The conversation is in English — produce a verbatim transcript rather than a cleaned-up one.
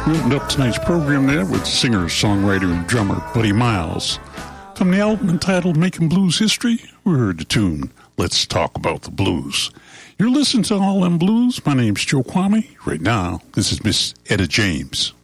We opened up tonight's program there with singer, songwriter, and drummer Buddy Miles. From the album entitled Making Blues History, we heard the tune, Let's Talk About the Blues. You're listening to All Them Blues. My name's Joe Kwame. Right now, this is Miss Etta James.